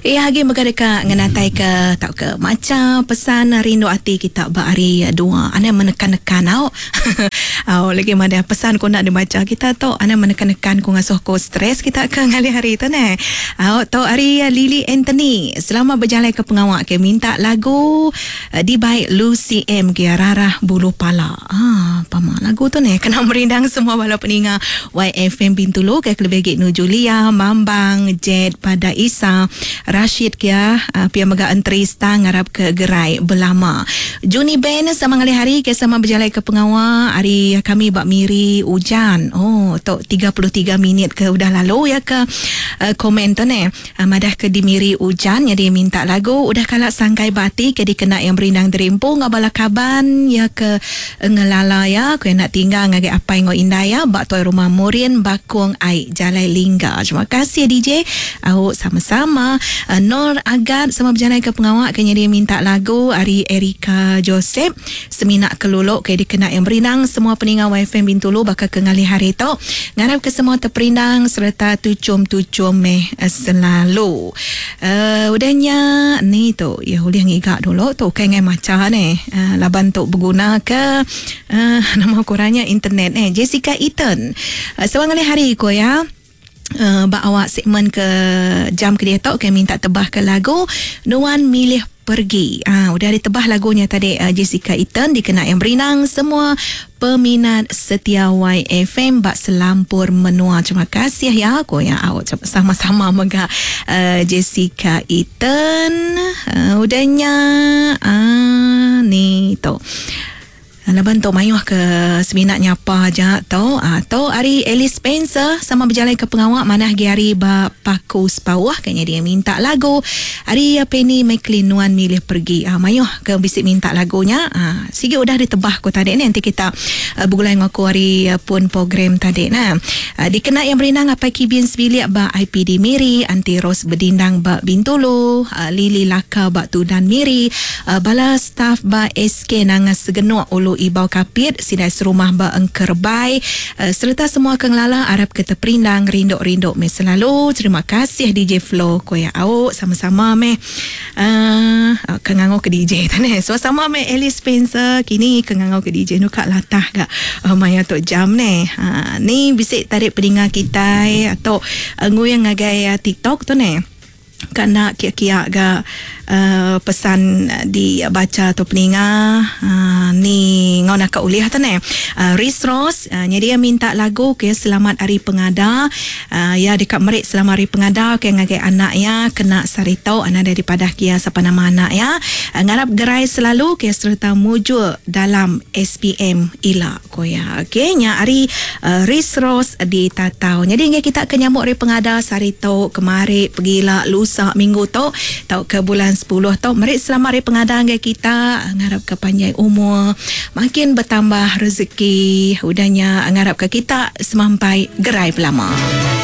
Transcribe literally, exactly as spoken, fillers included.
Eh hagi mereka nganatai ke tak ke macam pesan rindu hati kita bari dua ana menekan-nekan au. Au lagi mana pesan ko nak dibaca kita tu ana menekan-nekan ko ngasuh ko stres kita ke ngali hari tu ne. Au tu hari Lily Anthony selama berjalan ke pengawak ke minta lagu uh, di baik Lucy M ke Rarah Bulu Pala. Ah pama lagu tu ne kena merindang semua bala peninga Y F M Bintulu ke kelebegit nu Julia Mambang Jet pada Isa Rashid kia uh, pia mega entri stang ngarap ke gerai belama. Juni Ben sama ngali hari ke sama berjalan ke pengawa hari kami bak miri hujan. Oh tok tiga puluh tiga minit ke udah lalu ya ke uh, komen tu ne. Uh, madah ke dimiri hujan ya dia minta lagu udah kalak sangkai bati ke dikena yang berindang derimpung ngabala kaban ya ke uh, ngelala ya ku nak tinggal ngage apa ngo indah ya bak toy rumah Murin bakung ai Jalai Lingga. Terima kasih D J. Au sama-sama. Uh, Nur Agad sama berjalan ke pengawak kenya dia minta lagu Ari Erika Joseph Seminak Keluluk ke dikena yang berinang semua peningan Y F M Bintulu bakal kengali hari tu ngarap ke semua terperindang serta tucum-tucum meh uh, selalu uh, udahnya ni tu ya uliah ngigak dulu tu kengai macam ni uh, laban tu berguna ke uh, nama korangnya internet eh Jessica Eaton uh, sewangali hari ko ya. Uh, bak awak segmen ke jam ke dia tau ke minta tebah ke lagu Nuan Milih Pergi. Ah uh, udah ditebah lagunya tadi uh, Jessica Eaton dikena yang berinang semua peminat setia Y F M bak selampur menua. Terima kasih ya aku yang awak sama-sama mega uh, Jessica Eaton. Uh, udahnya ah uh, ni tu. Laban tu mayuh ke seminatnya apa aja tau atau hari Alice Spencer sama berjalan ke pengawak manah hari ba paku sepawah kayaknya dia minta lagu hari Penny McLean Nuan Milih Pergi. Ah mayuh ke bisik minta lagunya. Ah sige udah ditebah ko tadi ni nanti kita uh, bergulai dengan aku hari uh, pun program tadi nah. Uh, dikena yang berinang apa kibin sebilik ba I P D Miri anti Ros Bedindang ba Bintulu uh, Lili Laka ba Tudan Miri uh, bala staff ba S K nangas segenuk ulu Ibau Kapit sidai serumah ba Engkerbai uh, serta semua kenglala Arab kita perindang rinduk-rinduk me selalu. Terima kasih D J Flo ko ya au sama-sama me uh, kengango ke D J tane so sama me Alice Spencer kini kengango ke D J nu kak latah gak uh, maya tok jam ne uh, ni bisik tarik peninga kita atau uh, nguyang ngagai uh, TikTok tu ne kena kia-kia agak uh, pesan di baca atau peninga uh, ni ngau nak uliah tu ne uh, Riz Ross uh, dia minta lagu ke selamat hari pengada uh, ya dekat merik selamat hari pengada ke ngagai anak ya kena saritau anak daripada kia siapa nama anak ya uh, ngarap gerai selalu ke serta mujur dalam S P M ila ko ya okey nya hari uh, Riz Ross di tatau jadi kita akan nyambut hari pengada saritau kemari pergilah lusa minggu tu tau ke bulan sepuluh tu merik selamat hari pengadaan kita ngarap ke panjang umur makin bertambah rezeki udahnya ngarap ke kita semampai gerai pelama.